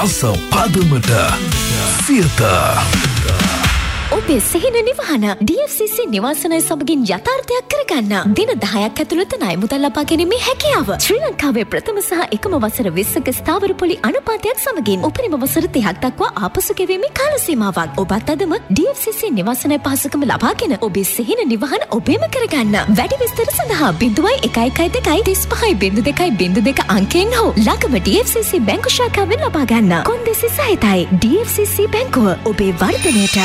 රස පදමට සියත. ඔබේ සිහින නිවහන DFCC නිවාසනය සමගින් යථාර්ථයක් කරගන්න. දින 10ක් ඇතුළත ණය මුදල් ලබා ගැනීමේ හැකියාව. ශ්‍රී ලංකාවේ ප්‍රථම සහ එකම වසර 20ක ස්ථාවර පොලි අනුපාතයක් සමගින් උපරිම වසර 30ක් දක්වා ආපසු ගෙවීමේ කාල සීමාවක්. ඔබත් අදම DFCC නිවාසනය පහසුකම ලබාගෙන ඔබේ සිහින නිවහන ඔබේම කරගන්න. වැඩි විස්තර සඳහා 0112 අංකයෙන් හෝ ළඟම DFCC බැංකු ශාඛාවෙන් ලබා ගන්න. කොන්දේසි සහිතයි DFCC බැංකුව ඔබේ වර්ධනයට.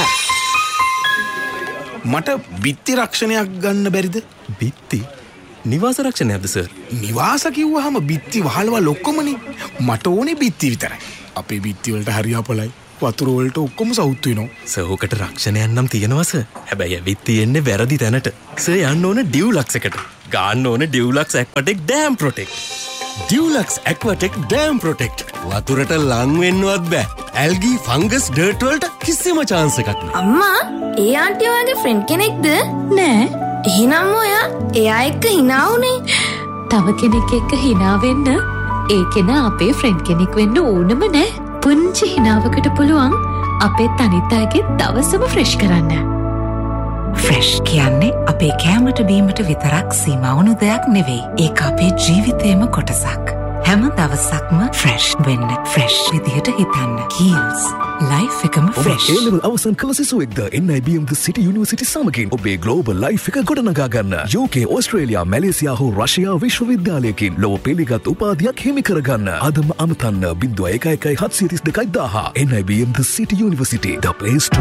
මට බිත්ති රක්ෂණයක් ගන්න බැරිද? බිත්ති? නිවාස රක්ෂණයක්ද සර්? නිවාස කිව්වහම බිත්ති වහලවල් ඔක්කොමනේ. මට ඕනේ බිත්ති විතරයි. අපේ බිත්ති වලට හරියාපලයි. වතුර වලට ඔක්කොම සවුත් වෙනවා. සර් ඔකට රක්ෂණයක් නම් තියෙනවා සර්. හැබැයි ඇවිත් තියෙන්නේ වැරදි තැනට. සර් යන්න ඕන ඩියුලක්ස් එකට. ගන්න ඕන ඩියුලක්ස් ඇක්වාටෙක් ඩෑම් ප්‍රොටෙක්ට්. ඩියුලක්ස් ඇක්වාටෙක් dam protect. වතුරට ලං වෙන්නවත් බෑ. ඇල්ගී ෆංගස් ඩර්ට් වලට කිසිම chance එකක් නෑ. අම්මා, ඒ ආන්ටි ඔයාගේ ෆ්‍රෙන්ඩ් කෙනෙක්ද? නෑ. එහෙනම් ඔයා එයා එක්ක hina වුනේ. තව කෙනෙක් එක්ක hina වෙන්න ඒ කෙනා අපේ ෆ්‍රෙන්ඩ් කෙනෙක් වෙන්න ඕනම නෑ. පුංචි hinaවකට පුළුවන් අපේ අනිත් අයගේ දවසම ෆ්‍රෙෂ් කරන්න. ෆ්‍රෙෂ් කියන්නේ අපේ කෑමට බීමට විතරක් සීමා වුණු දෙයක් නෙවෙයි. ඒක අපේ ජීවිතේම කොටසක්. හැම දවසක්ම ෆ්‍රෙෂ් වෙන්න, ෆ්‍රෙෂ් විදිහට හිතන්න. Kiehl's life එකම ෆ්‍රෙෂ්. ඔබ A-level අවසන් කළ සිසුවෙක්ද NIBM The City University සමගින් ඔබේ ග්ලෝබල් ලයිෆ් එක ගොඩනගා ගන්න. UK, ඕස්ට්‍රේලියා, මැලේසියා හෝ රෂ්‍යා විශ්වවිද්‍යාලයකින් ලොව පිළිගත් උපාධියක් හිමි කරගන්න. අදම අමතන්න 0117321000. NIBM The City University, the place to